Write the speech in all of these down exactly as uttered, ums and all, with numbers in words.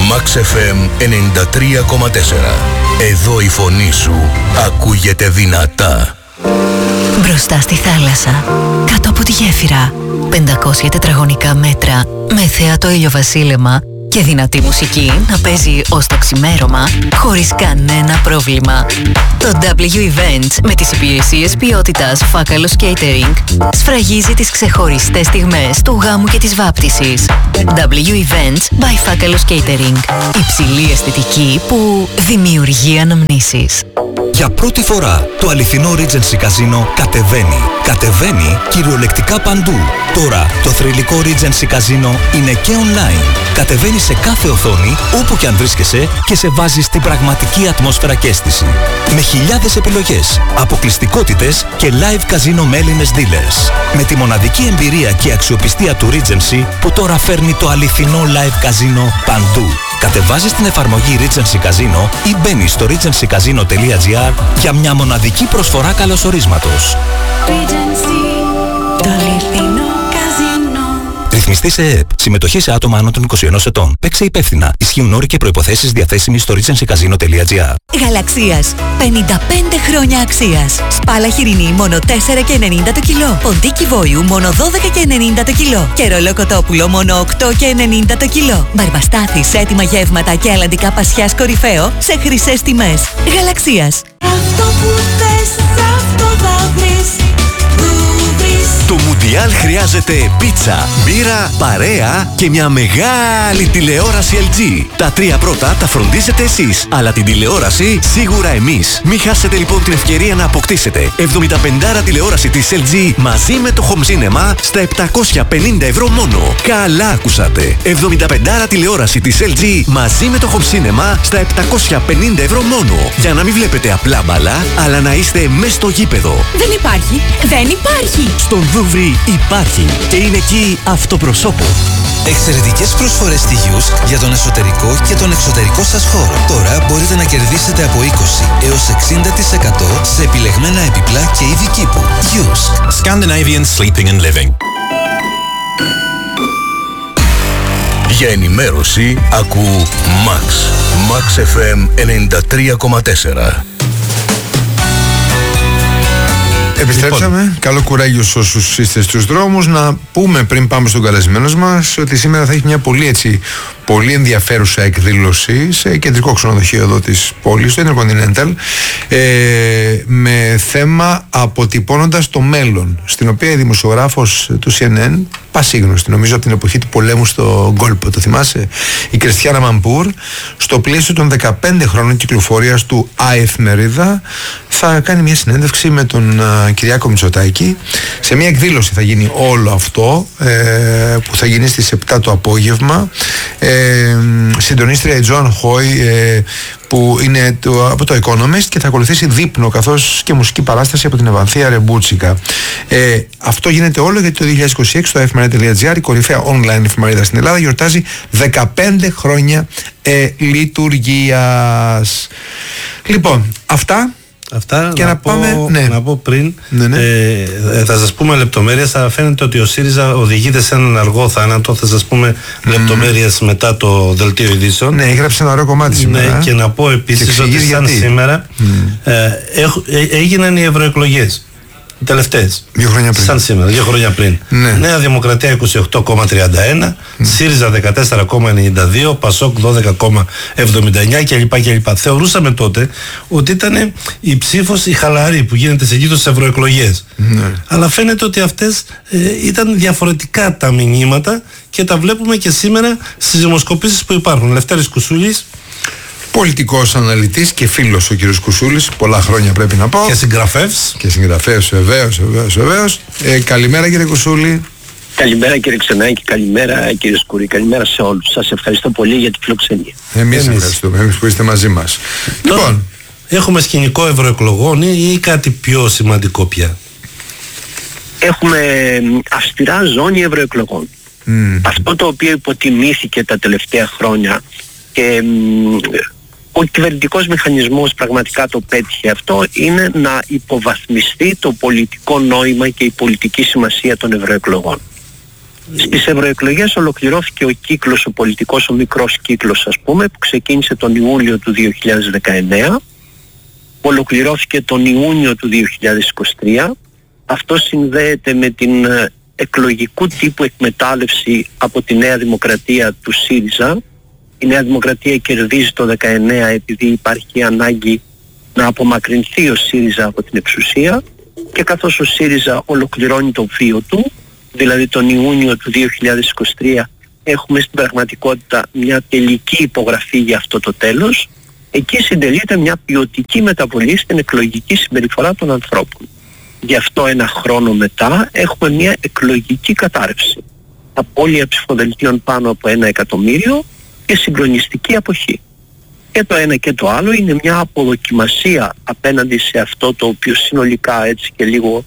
Max εφ εμ ενενήντα τρία κόμμα τέσσερα. Εδώ η φωνή σου ακούγεται δυνατά. Μπροστά στη θάλασσα, κάτω από τη γέφυρα, πεντακόσια τετραγωνικά μέτρα με θέατο ηλιοβασίλεμα και δυνατή μουσική να παίζει ως το ξημέρωμα χωρίς κανένα πρόβλημα. Το ντάμπλιου Events με τις υπηρεσίες ποιότητας Φάκαλος Catering σφραγίζει τις ξεχωριστές στιγμές του γάμου και της βάπτισης. ντάμπλιου Events by Φάκαλος Catering. Υψηλή αισθητική που δημιουργεί αναμνήσεις. Για πρώτη φορά το αληθινό Regency Casino κατεβαίνει. Κατεβαίνει κυριολεκτικά παντού. Τώρα το θρυλικό Regency Casino είναι και online. Κατεβαίνει σε κάθε οθόνη όπου και αν βρίσκεσαι και σε βάζει στην πραγματική ατμόσφαιρα και αίσθηση. Με χιλιάδες επιλογές, αποκλειστικότητες και live casino με Έλληνες dealers. Με τη μοναδική εμπειρία και αξιοπιστία του Regency που τώρα φέρνει το αληθινό live casino παντού. Κατεβάζεις την εφαρμογή Regency Casino ή μπαίνεις στο regency casino τελεία gr για μια μοναδική προσφορά καλωσορίσματος. Regency, το αληθινό καζίνο. Ρυθμιστή σε ΕΕΠ. Συμμετοχή σε άτομα άνω των είκοσι ενός ετών. Παίξε υπεύθυνα. Ισχύουν όροι και προϋποθέσεις διαθέσιμοι στο regency casino τελεία gr. Γαλαξίας. πενήντα πέντε χρόνια αξίας. Σπάλα χοιρινή μόνο τέσσερα και ενενήντα το κιλό. Ποντίκι βόηου μόνο δώδεκα και ενενήντα το κιλό. Και ρολό κοτόπουλο μόνο οκτώ και ενενήντα το κιλό. Μπαρμπαστάθης, έτοιμα γεύματα και αλλαντικά πασιάς κορυφαίο σε χρυσές τιμές. Γαλαξίας. Αυτό που θες, αυτό θα βρεις. Το Μουντιάλ χρειάζεται πίτσα, μπύρα, παρέα και μια μεγάλη τηλεόραση ελ τζι. Τα τρία πρώτα τα φροντίζετε εσείς, αλλά την τηλεόραση σίγουρα εμείς. Μην χάσετε λοιπόν την ευκαιρία να αποκτήσετε εβδομήντα πέντε τηλεόραση της ελ τζι μαζί με το Home Cinema στα επτακόσια πενήντα ευρώ μόνο. Καλά ακούσατε! εβδομήντα πέντε τηλεόραση της ελ τζι μαζί με το Home Cinema στα επτακόσια πενήντα ευρώ μόνο. Για να μην βλέπετε απλά μπάλα, αλλά να είστε μες στο γήπεδο. Δεν υπάρχει! Δεν υπάρχει! Στον Δούβρι υπάρχει και είναι εκεί αυτοπροσώπο. Εξαιρετικές προσφορές στη Γιούσκ για τον εσωτερικό και τον εξωτερικό σας χώρο. Τώρα μπορείτε να κερδίσετε από είκοσι έως εξήντα τοις εκατό σε επιλεγμένα επιπλά και είδη κήπου. Γιούσκ. Scandinavian Sleeping and Living. Για ενημέρωση ακού Max. Max εφ εμ ενενήντα τρία κόμμα τέσσερα. Επιστρέψαμε. Λοιπόν. Καλό κουράγιο σε όσους είστε στους δρόμους. Να πούμε πριν πάμε στον καλεσμένο μας ότι σήμερα θα έχει μια πολύ έτσι πολύ ενδιαφέρουσα εκδήλωση σε κεντρικό ξενοδοχείο εδώ της πόλης, το Intercontinental, ε, με θέμα αποτυπώνοντας το μέλλον, στην οποία η δημοσιογράφος του σι εν εν, πασίγνωστη νομίζω από την εποχή του πολέμου στο Γκόλπο, το θυμάσαι, η Κριστιάνα Μαμπούρ, στο πλαίσιο των δεκαπέντε χρόνων κυκλοφορίας του Α Εφημερίδα, θα κάνει μια συνέντευξη με τον uh, Κυριάκο Μητσοτάκη. Σε μια εκδήλωση θα γίνει όλο αυτό, ε, που θα γίνει στις επτά το απόγευμα. Ε, συντονίστρια η Τζοάν Χόι, ε, που είναι το, από το Economist, και θα ακολουθήσει δείπνο καθώς και μουσική παράσταση από την Ευανθία Ρεμπούτσικα. Ε, αυτό γίνεται όλο γιατί το δύο χιλιάδες είκοσι έξι το εφημερίδα τελεία τζι άρ, η κορυφαία online εφημερίδα στην Ελλάδα, γιορτάζει δεκαπέντε χρόνια ε, λειτουργίας. Λοιπόν, αυτά. Αυτά και να, να, πω, πάμε, ναι. να πω πριν, ναι, ναι. Ε, θα σας πούμε λεπτομέρειες, αλλά φαίνεται ότι ο ΣΥΡΙΖΑ οδηγείται σε έναν αργό θάνατο. Θα σας πούμε mm. λεπτομέρειες μετά το δελτίο ειδήσεων. Ναι, έγραψε ένα ωραίο κομμάτι σήμερα. Ναι, και να πω επίσης ότι σαν γιατί. σήμερα mm. ε, ε, ε, έγιναν οι ευρωεκλογές. Οι τελευταίες. Δύο χρόνια πριν. Σαν σήμερα, δύο χρόνια πριν. Ναι. Νέα Δημοκρατία είκοσι οκτώ κόμμα τριάντα ένα, mm. ΣΥΡΙΖΑ δεκατέσσερα κόμμα ενενήντα δύο, ΠΑΣΟΚ δώδεκα κόμμα εβδομήντα εννιά κλπ. κλπ. Θεωρούσαμε τότε ότι ήταν η ψήφος η χαλαρή που γίνεται σε γύρω στις ευρωεκλογές. Mm. Αλλά φαίνεται ότι αυτές ε, ήταν διαφορετικά τα μηνύματα και τα βλέπουμε και σήμερα στις δημοσκοπήσεις που υπάρχουν. Λευτέρης Κουσούλης. Πολιτικός αναλυτής και φίλος ο κύριος Κουσούλης, πολλά χρόνια πρέπει να πω. Και συγγραφέας. Και συγγραφέας, βεβαίως, βεβαίως, βεβαίως. Ε, καλημέρα κύριε Κουσούλη. Καλημέρα κύριε Ξενάκη, καλημέρα κύριε Σκουρή, καλημέρα σε όλους. Σας ευχαριστώ πολύ για την φιλοξενία. Εμείς, εμείς ευχαριστούμε, εμείς που είστε μαζί μας. Τώρα, λοιπόν, έχουμε σκηνικό ευρωεκλογών ή, ή κάτι πιο σημαντικό πια? Έχουμε αυστηρά ζώνη ευρωεκλογών. Mm. Αυτό το οποίο υποτιμήθηκε τα τελευταία χρόνια και ο κυβερνητικός μηχανισμός πραγματικά το πέτυχε αυτό, είναι να υποβαθμιστεί το πολιτικό νόημα και η πολιτική σημασία των ευρωεκλογών. Στις ευρωεκλογές ολοκληρώθηκε ο κύκλος, ο πολιτικός, ο μικρός κύκλος ας πούμε, που ξεκίνησε τον Ιούλιο του δύο χιλιάδες δεκαεννέα, ολοκληρώθηκε τον Ιούνιο του δύο χιλιάδες είκοσι τρία. Αυτό συνδέεται με την εκλογικού τύπου εκμετάλλευση από τη Νέα Δημοκρατία του ΣΥΡΙΖΑ. Η Νέα Δημοκρατία κερδίζει το δεκαεννέα επειδή υπάρχει ανάγκη να απομακρυνθεί ο ΣΥΡΙΖΑ από την εξουσία, και καθώς ο ΣΥΡΙΖΑ ολοκληρώνει το βίο του, δηλαδή τον Ιούνιο του δύο χιλιάδες είκοσι τρία, έχουμε στην πραγματικότητα μια τελική υπογραφή για αυτό το τέλος. Εκεί συντελείται μια ποιοτική μεταβολή στην εκλογική συμπεριφορά των ανθρώπων. Γι' αυτό ένα χρόνο μετά έχουμε μια εκλογική κατάρρευση. Απώλεια ψηφοδελτίων πάνω από ένα εκατομμύριο και συγκλονιστική αποχή. Και το ένα και το άλλο είναι μια αποδοκιμασία απέναντι σε αυτό το οποίο συνολικά έτσι και λίγο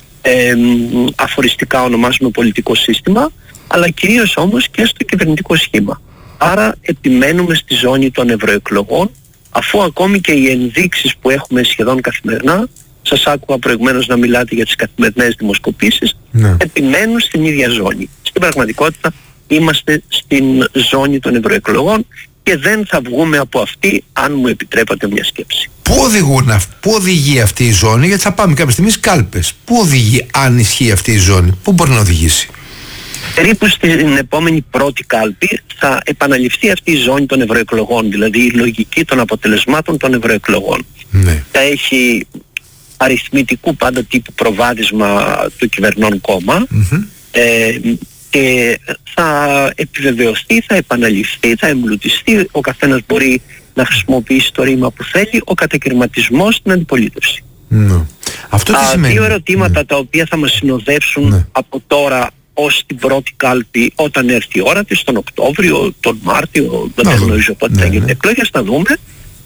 ε, αφοριστικά ονομάζουμε πολιτικό σύστημα, αλλά κυρίως όμως και στο κυβερνητικό σχήμα. Άρα επιμένουμε στη ζώνη των ευρωεκλογών, αφού ακόμη και οι ενδείξεις που έχουμε σχεδόν καθημερινά, σας άκουγα προηγουμένως να μιλάτε για τις καθημερινές δημοσκοπήσεις, ναι, επιμένουν στην ίδια ζώνη. Στην πραγματικότητα είμαστε στην ζώνη των ευρωεκλογών και δεν θα βγούμε από αυτή, αν μου επιτρέπατε μια σκέψη. Πού, οδηγούν, πού οδηγεί αυτή η ζώνη, γιατί θα πάμε κάποια στιγμή κάλπες. Πού οδηγεί, αν ισχύει αυτή η ζώνη, πού μπορεί να οδηγήσει? Περίπου στην επόμενη πρώτη κάλπη θα επαναληφθεί αυτή η ζώνη των ευρωεκλογών, δηλαδή η λογική των αποτελεσμάτων των ευρωεκλογών. Ναι. Θα έχει αριθμητικού πάντα τύπου προβάδισμα του κυβερνών κόμμα, mm-hmm. ε, και θα επιβεβαιωθεί, θα επαναληφθεί, θα εμπλουτιστεί, ο καθένας μπορεί να χρησιμοποιήσει το ρήμα που θέλει, ο κατακαιρματισμός στην αντιπολίτευση. Ναι. Αυτό τι σημαίνει? Δύο ερωτήματα, ναι, τα οποία θα μας συνοδεύσουν, ναι, από τώρα ως την πρώτη κάλπη, όταν έρθει η ώρα της, τον Οκτώβριο, τον Μάρτιο, δεν γνωρίζω πότε, ναι, θα γίνουν, ναι, εκλογές, θα δούμε.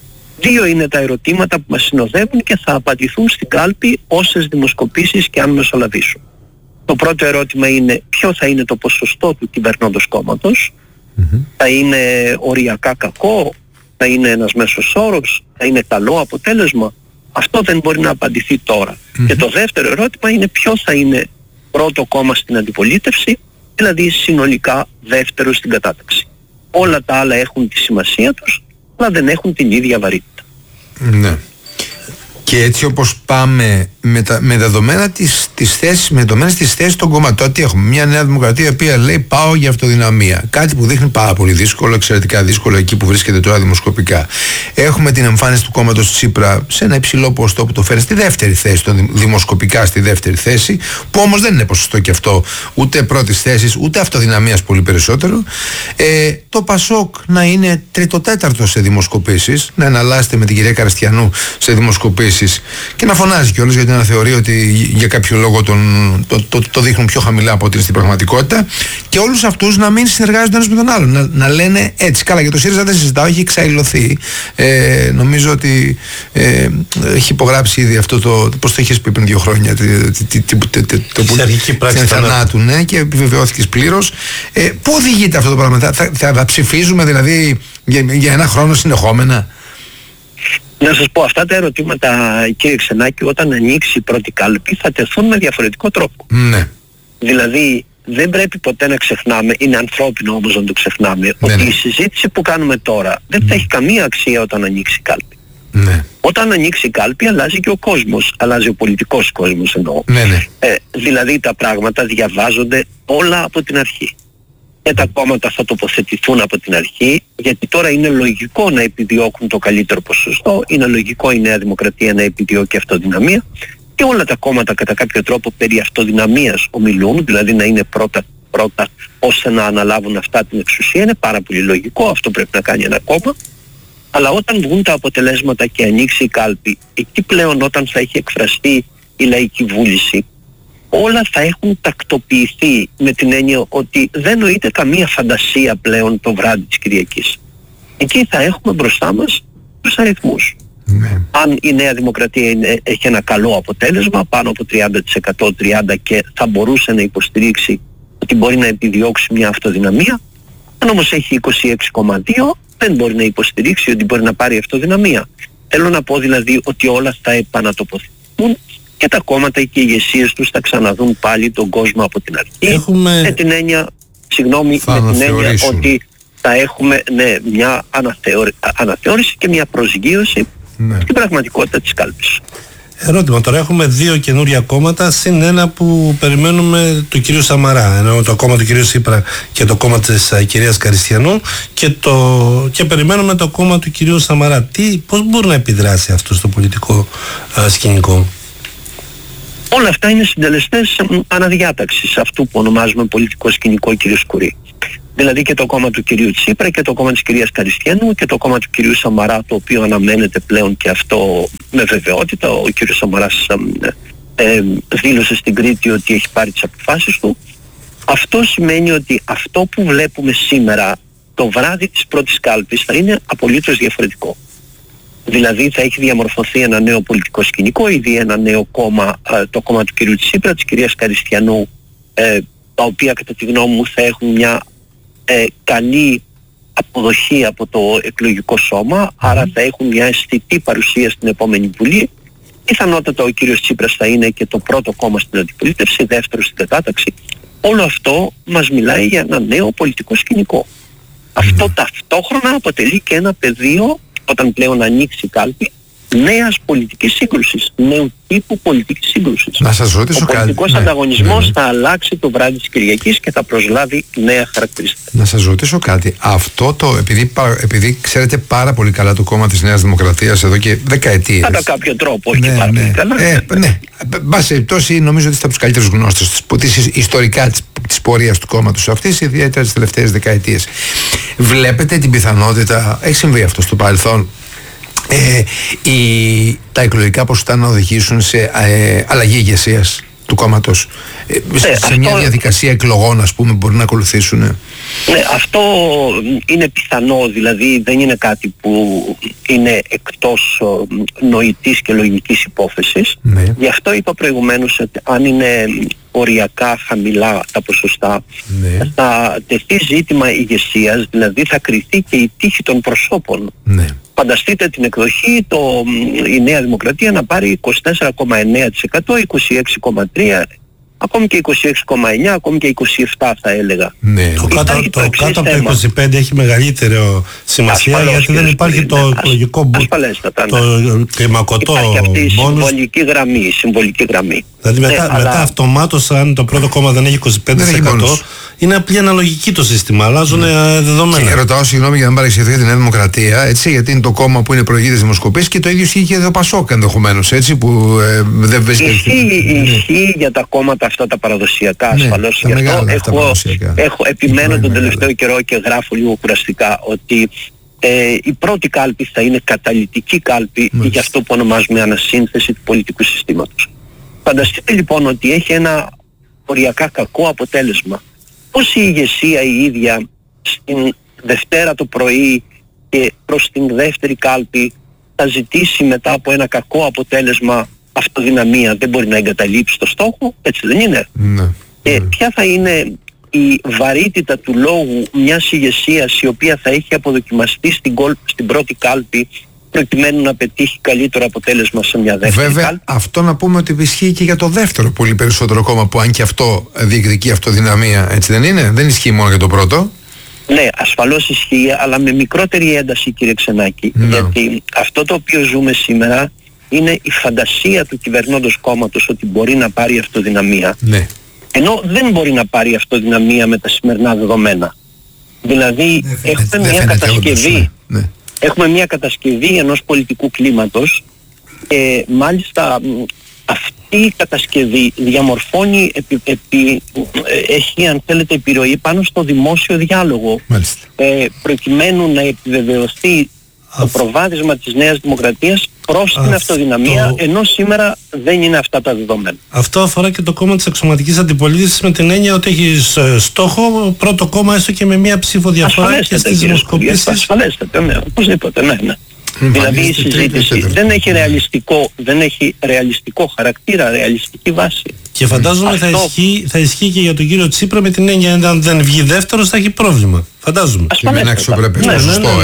Δύο είναι τα ερωτήματα που μας συνοδεύουν και θα απαντηθούν στην κάλπη όσες δημοσκοπήσεις και αν μεσολαβήσουν. Το πρώτο ερώτημα είναι ποιο θα είναι το ποσοστό του κυβερνώντος κόμματος. Mm-hmm. Θα είναι οριακά κακό, θα είναι ένας μέσος όρος, θα είναι καλό αποτέλεσμα. Αυτό δεν μπορεί να απαντηθεί τώρα. Mm-hmm. Και το δεύτερο ερώτημα είναι ποιο θα είναι πρώτο κόμμα στην αντιπολίτευση, δηλαδή συνολικά δεύτερο στην κατάταξη. Όλα τα άλλα έχουν τη σημασία τους, αλλά δεν έχουν την ίδια βαρύτητα. Ναι. Και έτσι όπως πάμε με, τα, με δεδομένα της, της θέσης, με δεδομένες τις θέσεις των κομμάτων, ότι έχουμε μια Νέα Δημοκρατία η οποία λέει πάω για αυτοδυναμία, κάτι που δείχνει πάρα πολύ δύσκολο, εξαιρετικά δύσκολο εκεί που βρίσκεται τώρα δημοσκοπικά. Έχουμε την εμφάνιση του κόμματος Τσίπρα σε ένα υψηλό ποσοστό που το φέρνει στη δεύτερη θέση, τον δημοσκοπικά στη δεύτερη θέση, που όμως δεν είναι ποσοστό και αυτό ούτε πρώτης θέσης ούτε αυτοδυναμίας πολύ περισσότερο. Ε, το Πασόκ να είναι τρίτο-τέταρτο σε δημοσκοπήσεις, να εναλλάσσεται με την κυρία Καραστιανού σε δημοσκοπήσεις και να φωνάζει κιόλας, γιατί να θεωρεί ότι για κάποιο λόγο τον, το, το, το δείχνουν πιο χαμηλά από ό,τι είναι στην πραγματικότητα, και όλους αυτούς να μην συνεργάζονται ένας με τον άλλον, να, να λένε έτσι. Καλά, για το ΣΥΡΙΖΑ δεν συζητάω, έχει εξαϊλωθεί. Ε, νομίζω ότι ε, έχει υπογράψει ήδη αυτό το, πώς το είχες πει πριν δύο χρόνια, το θανάτου, ναι, και επιβεβαιώθηκε πλήρως. Ε, πού οδηγείται αυτό το πράγμα? Θα, θα, θα, θα ψηφίζουμε δηλαδή για, για ένα χρόνο συνεχόμενα? Να σας πω, αυτά τα ερωτήματα, κύριε Ξενάκη, όταν ανοίξει η πρώτη κάλπη θα τεθούν με διαφορετικό τρόπο. Ναι. Δηλαδή δεν πρέπει ποτέ να ξεχνάμε, είναι ανθρώπινο όμως να το ξεχνάμε, ναι, ότι, ναι, η συζήτηση που κάνουμε τώρα δεν θα έχει καμία αξία όταν ανοίξει η κάλπη. Ναι. Όταν ανοίξει η κάλπη αλλάζει και ο κόσμος, αλλάζει ο πολιτικός κόσμος εννοώ. Ναι, ναι. Ε, δηλαδή τα πράγματα διαβάζονται όλα από την αρχή. Και τα κόμματα θα τοποθετηθούν από την αρχή, γιατί τώρα είναι λογικό να επιδιώκουν το καλύτερο ποσοστό, είναι λογικό η Νέα Δημοκρατία να επιδιώκει αυτοδυναμία, και όλα τα κόμματα κατά κάποιο τρόπο περί αυτοδυναμίας ομιλούν, δηλαδή να είναι πρώτα, πρώτα ώστε να αναλάβουν αυτά την εξουσία. Είναι πάρα πολύ λογικό, αυτό πρέπει να κάνει ένα κόμμα. Αλλά όταν βγουν τα αποτελέσματα και ανοίξει η κάλπη, εκεί πλέον όταν θα έχει εκφραστεί η λαϊκή βούληση, όλα θα έχουν τακτοποιηθεί με την έννοια ότι δεν νοείται καμία φαντασία πλέον το βράδυ της Κυριακής. Εκεί θα έχουμε μπροστά μας τους αριθμούς. Ναι. Αν η Νέα Δημοκρατία είναι, έχει ένα καλό αποτέλεσμα, πάνω από τριάντα τοις εκατό, τριάντα τοις εκατό, και θα μπορούσε να υποστηρίξει ότι μπορεί να επιδιώξει μια αυτοδυναμία, αν όμως έχει είκοσι έξι κόμμα δύο τοις εκατό δεν μπορεί να υποστηρίξει ότι μπορεί να πάρει αυτοδυναμία. Θέλω να πω δηλαδή ότι όλα θα επανατοποθετηθούν και τα κόμματα και οι ηγεσίες τους θα ξαναδούν πάλι τον κόσμο από την αρχή. Έχουμε... Με την έννοια, συγγνώμη, με την έννοια ότι θα έχουμε ναι, μια αναθεώρη, αναθεώρηση και μια προσγείωση ναι. στην πραγματικότητα της κάλπης. Ερώτημα, τώρα έχουμε δύο καινούρια κόμματα συν ένα που περιμένουμε του κυρίου Σαμαρά, ενώ το κόμμα του κυρίου Τσίπρα και το κόμμα της uh, κυρίας Καριστιανού και, το, και περιμένουμε το κόμμα του κυρίου Σαμαρά. Τι, πώς μπορεί να επιδράσει αυτό στο πολιτικό uh, σκηνικό? Όλα αυτά είναι συντελεστές αναδιάταξης αυτού που ονομάζουμε πολιτικό σκηνικό, κύριε Σκουρή. Δηλαδή και το κόμμα του κυρίου Τσίπρα και το κόμμα της κυρίας Καριστιανού και το κόμμα του κυρίου Σαμαρά, το οποίο αναμένεται πλέον και αυτό με βεβαιότητα. Ο κύριος Σαμαράς ε, ε, δήλωσε στην Κρήτη ότι έχει πάρει τις αποφάσεις του. Αυτό σημαίνει ότι αυτό που βλέπουμε σήμερα το βράδυ της πρώτης κάλπης θα είναι απολύτως διαφορετικό. Δηλαδή θα έχει διαμορφωθεί ένα νέο πολιτικό σκηνικό, ήδη ένα νέο κόμμα, ε, το κόμμα του κυρίου Τσίπρα, της κυρίας Καριστιανού, ε, τα οποία κατά τη γνώμη μου θα έχουν μια ε, καλή αποδοχή από το εκλογικό σώμα, mm. άρα θα έχουν μια αισθητή παρουσία στην επόμενη Βουλή. Πιθανότατα ο κύριος Τσίπρας θα είναι και το πρώτο κόμμα στην αντιπολίτευση, δεύτερο στην κατάταξη. Όλο αυτό μας μιλάει για ένα νέο πολιτικό σκηνικό. Mm. Αυτό ταυτόχρονα αποτελεί και ένα πεδίο, όταν πλέον ανοίξει η κάλπη, νέας πολιτικής σύγκρουσης, νέου τύπου πολιτικής σύγκρουσης. Να σας ρωτήσω κάτι. Ο πολιτικός ναι, ανταγωνισμός ναι, ναι. θα αλλάξει το βράδυ της Κυριακής και θα προσλάβει νέα χαρακτηριστικά. Να σας ρωτήσω κάτι. Αυτό το, επειδή, επειδή ξέρετε πάρα πολύ καλά το κόμμα της Νέας Δημοκρατίας εδώ και δεκαετίες. Κατά κάποιο τρόπο, όχι ναι, πάρα ναι. πολύ καλά. Ε, ναι. Μπάση περιπτώσει, νομίζω ότι είστε από τους καλύτερους γνώστες της ιστορικά της, της πορείας του κόμματος αυτής, ιδιαίτερα τις τελευταίες δεκαετίες. Βλέπετε την πιθανότητα, έχει συμβεί αυτό στο παρελθόν, Ε, οι, τα εκλογικά ποσοστά να οδηγήσουν σε ε, αλλαγή ηγεσίας του κόμματος, ε, ε, σε αυτό, μια διαδικασία εκλογών, ας πούμε, μπορεί να ακολουθήσουν? Ναι, αυτό είναι πιθανό, δηλαδή δεν είναι κάτι που είναι εκτός νοητής και λογικής υπόθεσης. Ναι. Γι' αυτό είπα προηγουμένως ότι αν είναι οριακά χαμηλά τα ποσοστά, ναι, θα τεθεί ζήτημα ηγεσίας, δηλαδή θα κριθεί και η τύχη των προσώπων. Ναι. Φανταστείτε την εκδοχή, το, η Νέα Δημοκρατία να πάρει είκοσι τέσσερα κόμμα εννέα τοις εκατό, είκοσι έξι κόμμα τρία τοις εκατό, ακόμη και είκοσι έξι κόμμα εννέα τοις εκατό, ακόμη και είκοσι επτά τοις εκατό θα έλεγα. Ναι. Το κάτω, το το κάτω από το είκοσι πέντε έχει μεγαλύτερη σημασία. Ασφαλώς, γιατί δεν υπάρχει το εκλογικό μπου... το κλιμακωτό μπόνους. Υπάρχει αυτή η συμβολική γραμμή, η συμβολική γραμμή. Δηλαδή μετά, ναι, μετά αλλά... αυτομάτως, αν το πρώτο κόμμα δεν έχει είκοσι πέντε τοις εκατό, είναι απλή αναλογική το σύστημα, αλλάζουν mm. δεδομένα. Και ρωτάω, συγγνώμη για να μην παρεξηγηθεί για τη Νέα Δημοκρατία, έτσι, γιατί είναι το κόμμα που είναι προηγείτες δημοσκοπήσεις και το ίδιο ισχύει και το Πασόκ ενδεχομένως, έτσι, που ε, δεν βρίσκεται. Ισχύει, ισχύει για τα κόμματα αυτά τα παραδοσιακά, ναι, ασφαλώς. Γι' αυτό έχω, έχω επιμένω τον τελευταίο καιρό και γράφω λίγο κουραστικά ότι ε, η πρώτη κάλπη θα είναι καταλυτική κάλπη mm. για αυτό που ονομάζουμε ανασύνθεση του πολιτικού συστήματος. Φανταστείτε λοιπόν ότι έχει ένα οριακά κακό αποτέλεσμα. Πώς η ηγεσία η ίδια στην Δευτέρα το πρωί και προς την δεύτερη κάλπη θα ζητήσει μετά από ένα κακό αποτέλεσμα αυτοδυναμία, δεν μπορεί να εγκαταλείψει το στόχο, έτσι δεν είναι? Ναι. Και ναι. ποια θα είναι η βαρύτητα του λόγου μιας ηγεσίας η οποία θα έχει αποδοκιμαστεί στην, κόλ, στην πρώτη κάλπη προκειμένου να πετύχει καλύτερο αποτέλεσμα σε μια δεύτερη Βέβαια, κάλπη. Αυτό να πούμε ότι ισχύει και για το δεύτερο πολύ περισσότερο κόμμα, που αν και αυτό διεκδικεί αυτοδυναμία, έτσι δεν είναι? Δεν ισχύει μόνο για το πρώτο. Ναι, ασφαλώς ισχύει, αλλά με μικρότερη ένταση, κύριε Ξενάκη. No. Γιατί αυτό το οποίο ζούμε σήμερα είναι η φαντασία του κυβερνώντος κόμματος ότι μπορεί να πάρει αυτοδυναμία. Ναι. Ενώ δεν μπορεί να πάρει αυτοδυναμία με τα σημερινά δεδομένα. Δηλαδή, ναι, έχουμε μια κατασκευή. Όντως, ναι. Ναι. Έχουμε μια κατασκευή ενός πολιτικού κλίματος και μάλιστα αυτή η κατασκευή διαμορφώνει, επί, επί, έχει αν θέλετε επιρροή πάνω στο δημόσιο διάλογο, ε, προκειμένου να επιβεβαιωθεί το προβάδισμα της Νέας Δημοκρατίας προς την αυτοδυναμία, ενώ σήμερα δεν είναι αυτά τα δεδομένα. Αυτό αφορά και το κόμμα της αξιωματικής αντιπολίτευσης, με την έννοια ότι έχει στόχο πρώτο κόμμα έστω και με μία ψήφο διαφορά και στις δημοσκοπήσεις. Ασφαλέστατα, ναι, οπωσδήποτε, ναι, ναι. Δηλαδή η συζήτηση δεν έχει ρεαλιστικό, δεν έχει ρεαλιστικό χαρακτήρα, ρεαλιστική βάση. Και φαντάζομαι αυτό... θα, ισχύει, θα ισχύει και για τον κύριο Τσίπρα, με την έννοια αν δεν βγει δεύτερος θα έχει πρόβλημα. Φαντάζομαι. Και με ένα αξιοπρεπές ποσοστό,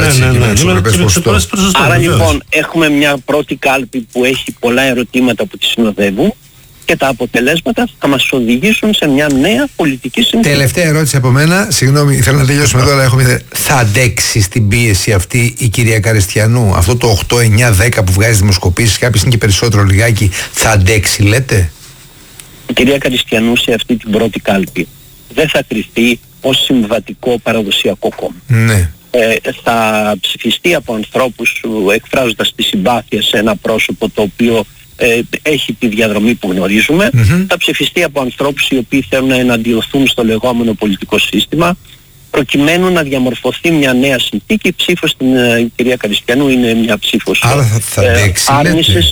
έτσι. Άρα λοιπόν έχουμε μια πρώτη κάλπη που έχει πολλά ερωτήματα που τη συνοδεύουν και τα αποτελέσματα θα μας οδηγήσουν σε μια νέα πολιτική συνθήκη. Τελευταία ερώτηση από μένα. Συγγνώμη, θέλω να τελειώσουμε εδώ, αλλά έχουμε... θα αντέξει στην πίεση αυτή η κυρία Καριστιανού? Αυτό το οκτώ, εννιά, δέκα που βγάζει δημοσκοπήσεις, κάποιες είναι και περισσότερο λιγάκι, θα αντέξει, λέτε? Η κυρία Καριστιανού σε αυτή την πρώτη κάλπη δεν θα κριθεί ως συμβατικό παραδοσιακό κόμμα. Ναι. Ε, θα ψηφιστεί από ανθρώπους εκφράζοντας τη συμπάθεια σε ένα πρόσωπο το οποίο ε, έχει τη διαδρομή που γνωρίζουμε. Mm-hmm. Θα ψηφιστεί από ανθρώπους οι οποίοι θέλουν να εναντιωθούν στο λεγόμενο πολιτικό σύστημα, προκειμένου να διαμορφωθεί μια νέα συνθήκη. Η ψήφος στην ε, κυρία Καριστιανού είναι μια ψήφος Άρα θα, θα ε, άρνησης